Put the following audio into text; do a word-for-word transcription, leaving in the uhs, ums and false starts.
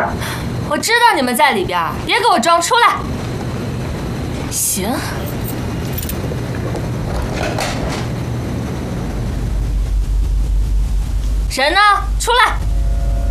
我知道你们在里边，别给我装，出来。行。人呢？出来！